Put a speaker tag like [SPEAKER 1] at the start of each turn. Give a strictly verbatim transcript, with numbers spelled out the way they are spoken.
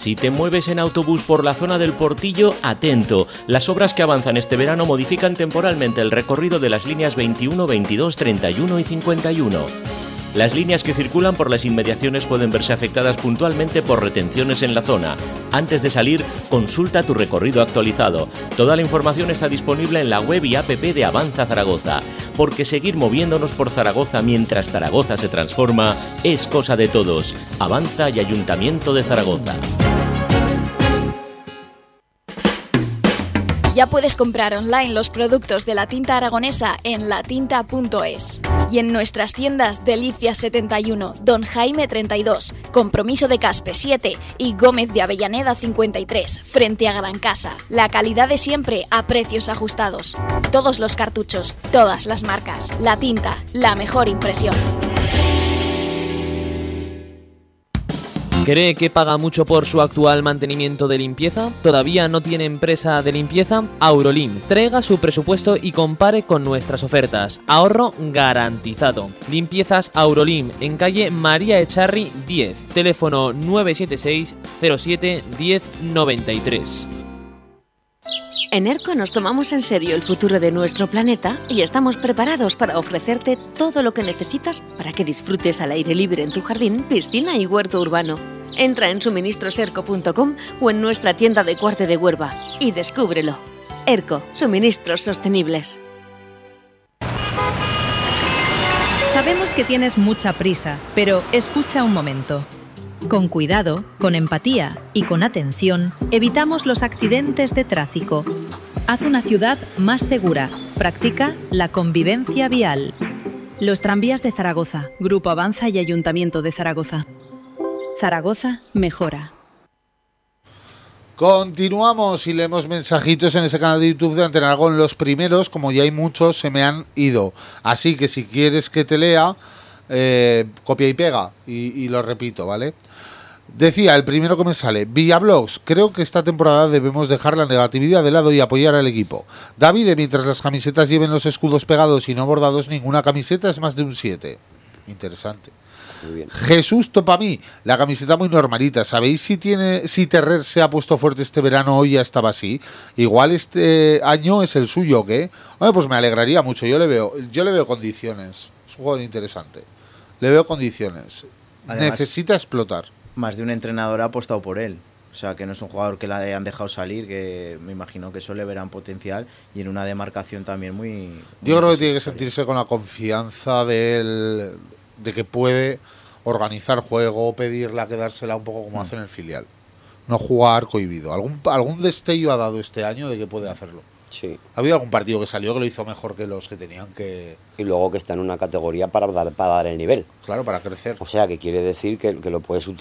[SPEAKER 1] Si te mueves en autobús por la zona del Portillo, atento. Las obras que avanzan este verano modifican temporalmente el recorrido de las líneas veintiuno, veintidós, treinta y uno y cincuenta y uno. Las líneas que circulan por las inmediaciones pueden verse afectadas puntualmente por retenciones en la zona. Antes de salir, consulta tu recorrido actualizado. Toda la información está disponible en la web y app de Avanza Zaragoza, porque seguir moviéndonos por Zaragoza mientras Zaragoza se transforma es cosa de todos. Avanza y Ayuntamiento de Zaragoza.
[SPEAKER 2] Ya puedes comprar online los productos de la tinta aragonesa en latinta punto es. Y en nuestras tiendas Delicias setenta y uno, Don Jaime treinta y dos, Compromiso de Caspe siete y Gómez de Avellaneda cincuenta y tres, frente a Gran Casa. La calidad de siempre a precios ajustados. Todos los cartuchos, todas las marcas. La Tinta, la mejor impresión.
[SPEAKER 3] ¿Cree que paga mucho por su actual mantenimiento de limpieza? ¿Todavía no tiene empresa de limpieza? Aurolim. Traiga su presupuesto y compare con nuestras ofertas. Ahorro garantizado. Limpiezas Aurolim, en calle María Echarri diez. Teléfono nueve siete seis, cero siete, diez, noventa y tres.
[SPEAKER 4] En ERCO nos tomamos en serio el futuro de nuestro planeta y estamos preparados para ofrecerte todo lo que necesitas para que disfrutes al aire libre en tu jardín, piscina y huerto urbano. Entra en suministros erco punto com o en nuestra tienda de Cuarte de Huerva y descúbrelo. ERCO, suministros sostenibles.
[SPEAKER 5] Sabemos que tienes mucha prisa, pero escucha un momento. Con cuidado, con empatía y con atención, evitamos los accidentes de tráfico. Haz una ciudad más segura. Practica la convivencia vial. Los tranvías de Zaragoza, Grupo Avanza y Ayuntamiento de Zaragoza. Zaragoza mejora.
[SPEAKER 6] Continuamos y leemos mensajitos en ese canal de YouTube de Antena Aragón. Los primeros, como ya hay muchos, se me han ido. Así que si quieres que te lea, eh, copia y pega. Y, y lo repito, ¿vale? Decía, el primero que me sale, Villablogs, creo que esta temporada debemos dejar la negatividad de lado y apoyar al equipo. David, mientras las camisetas lleven los escudos pegados y no bordados, ninguna camiseta es más de un siete. Interesante.
[SPEAKER 7] Muy bien.
[SPEAKER 6] Jesús Topamí, la camiseta muy normalita. ¿Sabéis si tiene si Terrer se ha puesto fuerte este verano o ya estaba así? Igual este año es el suyo, ¿qué? Bueno, pues me alegraría mucho. Yo le veo, yo le veo condiciones. Es un jugador interesante. Le veo condiciones. Además, necesita explotar.
[SPEAKER 8] Más de un entrenador ha apostado por él. O sea, que no es un jugador que la hayan dejado salir, que me imagino que eso le verán potencial y en una demarcación también muy... muy
[SPEAKER 6] Yo creo que tiene que sentirse con la confianza de él, de que puede organizar juego, pedirla, quedársela un poco como mm. hace en el filial. No jugar cohibido. ¿Algún, algún destello ha dado este año de que puede hacerlo?
[SPEAKER 7] Sí.
[SPEAKER 6] ¿Ha habido algún partido que salió que lo hizo mejor que los que tenían que...?
[SPEAKER 7] Y luego que está en una categoría para dar, para dar el nivel.
[SPEAKER 6] Claro, para crecer.
[SPEAKER 7] O sea, que quiere decir que, que lo puedes